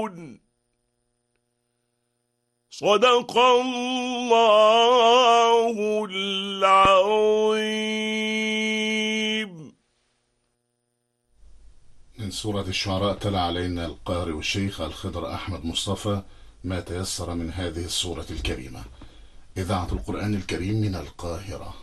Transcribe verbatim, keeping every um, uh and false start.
يعلمون. صدق الله العظيم. من سورة الشعراء تلا علينا القارئ والشيخ الخضر أحمد مصطفى ما تيسر من هذه السورة الكريمة. إذاعة القرآن الكريم من القاهرة.